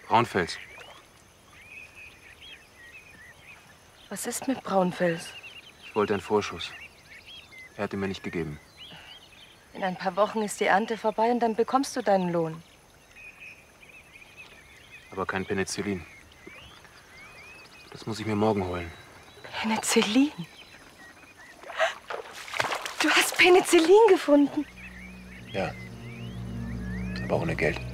Braunfels. Was ist mit Braunfels? Ich wollte einen Vorschuss. Er hat ihn mir nicht gegeben. In ein paar Wochen ist die Ernte vorbei und dann bekommst du deinen Lohn. Aber kein Penicillin. Das muss ich mir morgen holen. Penicillin? Du hast Penicillin gefunden? Ja. Aber ohne Geld.